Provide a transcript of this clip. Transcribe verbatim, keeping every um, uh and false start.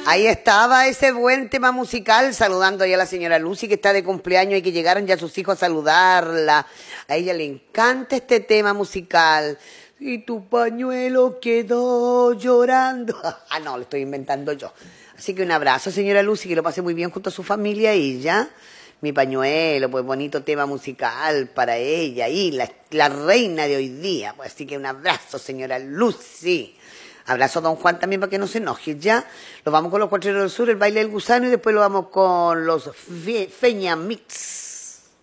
Ahí estaba ese buen tema musical, saludando ya a la señora Lucy, que está de cumpleaños y que llegaron ya sus hijos a saludarla. A ella le encanta este tema musical. Y tu pañuelo quedó llorando. Ah, no, lo estoy inventando yo. Así que un abrazo, señora Lucy, que lo pase muy bien junto a su familia y ya. Mi pañuelo, pues bonito tema musical para ella y la, la reina de hoy día. Pues así que un abrazo, señora Lucy. Abrazo a don Juan también para que no se enoje, ¿ya? Lo vamos con los Cuatreros del Sur, el baile del gusano y después lo vamos con los Fe, Feña Mix.